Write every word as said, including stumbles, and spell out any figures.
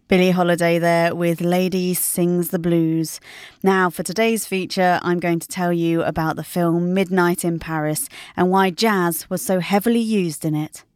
Billie Holiday there with Lady Sings the Blues. Now, for today's feature, I'm going to tell you about the film Midnight in Paris and why jazz was so heavily used in it.